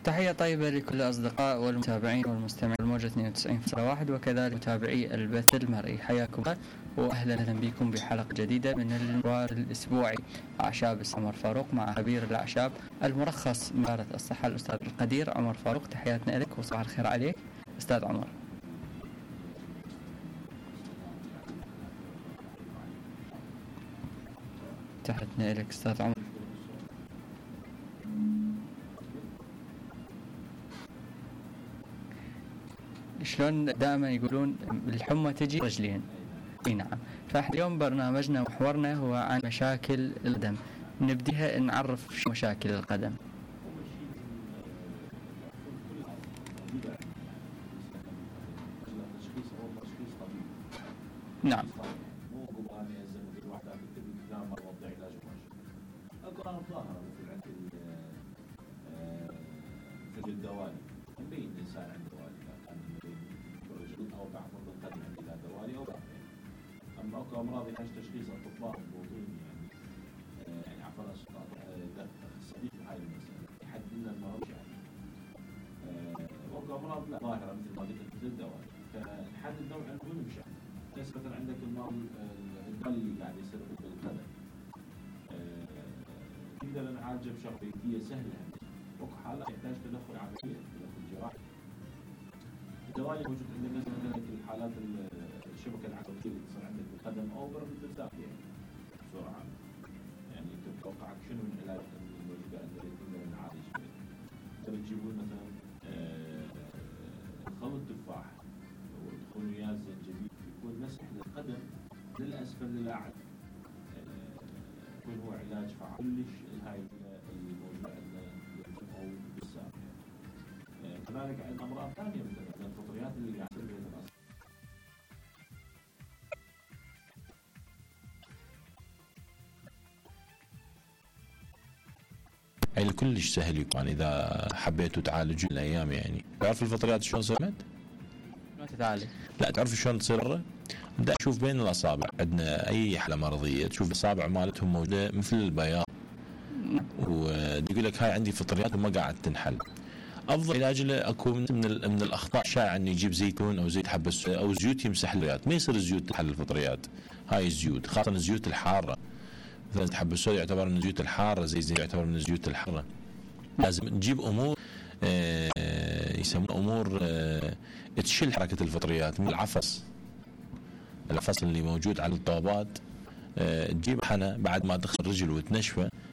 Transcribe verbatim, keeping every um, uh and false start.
تحية طيبة لكل الأصدقاء والمتابعين والمستمعين الموجة اثنين وتسعين فاصلة واحد وكذلك متابعي البث المرئي. حياكم الله وأهلا بكم بحلقة جديدة من المحور الأسبوعي أعشاب عمر فاروق مع خبير الأعشاب المرخص من وزارة الصحة الأستاذ القدير عمر فاروق. تحياتنا لك وصباح الخير عليك أستاذ عمر. تحياتنا لك أستاذ عمر. شلون دائما يقولون الحمى تجي رجلين. اي نعم. فاليوم برنامجنا ومحورنا هو عن مشاكل القدم. نبديها نعرف شو مشاكل القدم. نعم. الدوالي يبين الإنسان عنده دوالي إذا كان رجل أو بعض القدم إلى دوالي أو بعض. أما أكو أمراض يحتاج تشخيص أطباء موضوعين يعني يعني عفوا صديق هاي المسألة يحدد لنا المرض يعني وأكو أمراض لا ظاهرة مثل ما قلت مثل الدوالي فنحدد نوع المهم مشان بس مثلا عندك المرض الدوالي اللي قاعد يصير بالقدم نقدر نعالجه بشكل بيتية سهلة. وكو حالة يحتاج تدخل عملية تدخل جراحي. الدوالي موجود عندك مثلا الحالات الشبكة العصبية اللي تصير عندك بالقدم أو برد البلدان يعني بسرعة يعني أنت تتوقعك شنو من العلاج الموجودة عندك نقدر نعالج به. تقدر تجيبون مثلا خلط تفاح وتدخلون وياه زنجبيل يكون مسح للقدم للأسفل للأعلى يكون هو علاج فعال كلش هاي الموجودة عندنا أو بالسابق. كذلك عندنا أمراض ثانية مثل الفطريات اللي قاعد تصير بين الأصل. يعني كلش سهل يكون إذا حبيتوا تعالجوا الأيام يعني. تعرف الفطريات شلون صارت؟ ما تتعالج؟ لا تعرف شلون تصير؟ بدأ تشوف بين الأصابع عندنا أي حالة مرضية تشوف الأصابع مالتهم موجودة مثل البياض ويقول لك هاي عندي فطريات وما قاعد تنحل. افضل علاج له اكو من من الاخطاء الشائعه انه يجيب زيتون او زيت حبه او زيوت يمسح الفطريات. ما يصير الزيوت تحل الفطريات. هاي الزيوت خاصه الزيوت الحاره مثلا حبه السوداء يعتبر من الزيوت الحاره زي زي يعتبر من الزيوت الحاره. لازم نجيب امور آه يسمون امور آه تشل حركه الفطريات من العفص. العفص اللي موجود على الطابات آه تجيب حنا بعد ما تدخل رجل وتنشفه